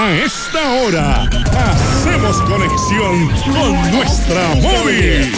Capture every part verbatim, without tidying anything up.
A esta hora, hacemos conexión con nuestra móvil.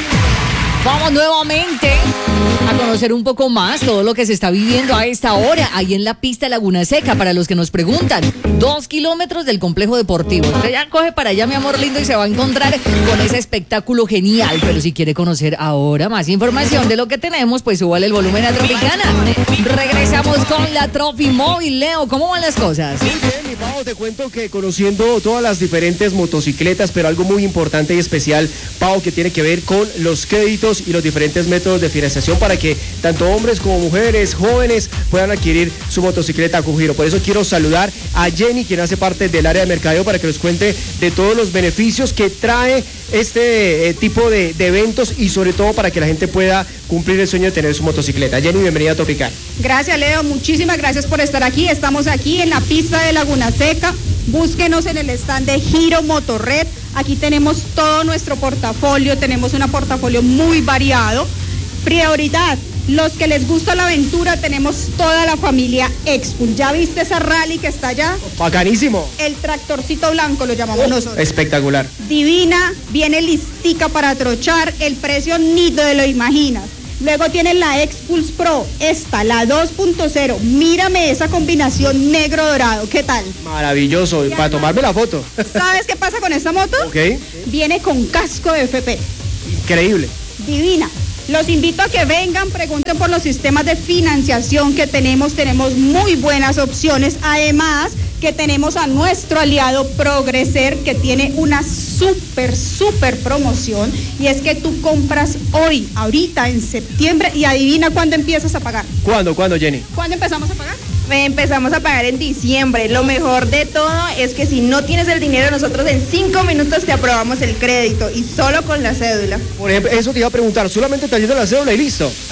Vamos nuevamente a conocer un poco más todo lo que se está viviendo a esta hora ahí en la pista Laguna Seca. Para los que nos preguntan, dos kilómetros del complejo deportivo. Usted ya coge para allá, mi amor lindo, y se va a encontrar con ese espectáculo genial. Pero si quiere conocer ahora más información de lo que tenemos, pues súbale el volumen a Tropicana. Regresamos con la Trofi Móvil. Leo, ¿cómo van las cosas? Muy bien, mi Pau, te cuento que conociendo todas las diferentes motocicletas, pero algo muy importante y especial, Pau, que tiene que ver con los créditos y los diferentes métodos de financiación para que tanto hombres como mujeres, jóvenes puedan adquirir su motocicleta con giro. Por eso quiero saludar a Jenny, quien hace parte del área de mercadeo, para que nos cuente de todos los beneficios que trae este eh, tipo de, de eventos y sobre todo para que la gente pueda cumplir el sueño de tener su motocicleta. Jenny, bienvenida a Tropical. Gracias, Leo, muchísimas gracias por estar aquí. Estamos aquí en la pista de Laguna Seca. Búsquenos en el stand de Giro Motorred. Aquí tenemos todo nuestro portafolio, tenemos un portafolio muy variado. Prioridad, los que les gusta la aventura, tenemos toda la familia Expul. ¿Ya viste esa rally que está allá? Bacanísimo. El tractorcito blanco lo llamamos Oh, nosotros. espectacular. Divina, viene listica para trochar, el precio ni te lo imaginas. Luego tienen la Expulse Pro, esta, la dos punto cero. Mírame esa combinación negro-dorado, ¿qué tal? Maravilloso, para tomarme la foto. ¿Sabes qué pasa con esta moto? Ok. Viene con casco de F P. Increíble. Divina. Los invito a que vengan, pregunten por los sistemas de financiación que tenemos. Tenemos muy buenas opciones. Además, que tenemos a nuestro aliado Progreser, que tiene una súper, súper promoción. Y es que tú compras hoy, ahorita, en septiembre, y adivina cuándo empiezas a pagar. ¿Cuándo, cuándo, Jenny? ¿Cuándo empezamos a pagar? Empezamos a pagar en diciembre. Lo mejor de todo es que si no tienes el dinero, nosotros en cinco minutos te aprobamos el crédito y solo con la cédula. Por ejemplo, eso te iba a preguntar, solamente trayendo la cédula y listo.